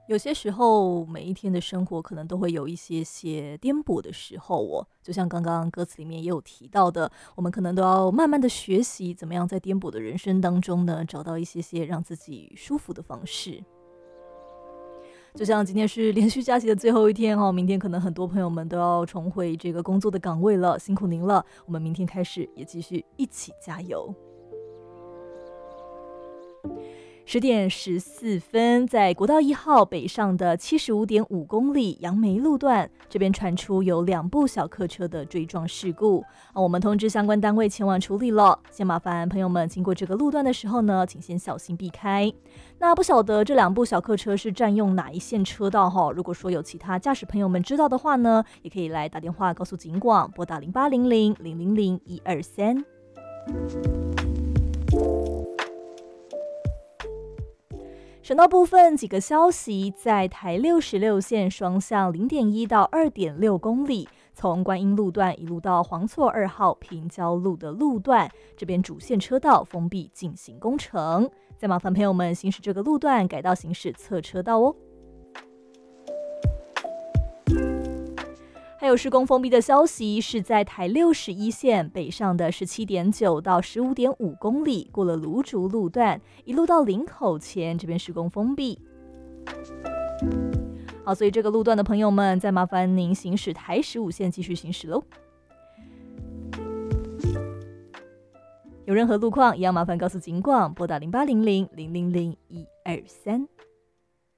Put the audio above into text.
有些时候，每一天的生活可能都会有一些些颠簸的时候哦，就像刚刚歌词里面也有提到的，我们可能都要慢慢的学习，怎么样在颠簸的人生当中呢，找到一些些让自己舒服的方式。就像今天是连续假期的最后一天哦，明天可能很多朋友们都要重回这个工作的岗位了，辛苦您了。我们明天开始也继续一起加油。10点14分，在国道1号北上的75.5公里杨梅路段，这边传出有2部小客车的追撞事故，我们通知相关单位前往处理了。先麻烦朋友们经过这个路段的时候呢，请先小心避开。那不晓得这2部小客车是占用哪一线车道哈？如果说有其他驾驶朋友们知道的话呢，也可以来打电话告诉警广，拨打0800-000-123。省道部分几个消息，在台66线双向0.1到2.6公里，从观音路段一路到黄厝2号平交路的路段，这边主线车道封闭进行工程，再麻烦朋友们行驶这个路段改道行驶侧车道哦。还有施工封闭的消息，是在台61线北上的17.9到15.5公里，过了芦竹路段，一路到林口前，这边施工封闭。好，所以这个路段的朋友们，再麻烦您行驶台15线继续行驶喽。有任何路况，一样麻烦告诉警广，拨打0800-000-123。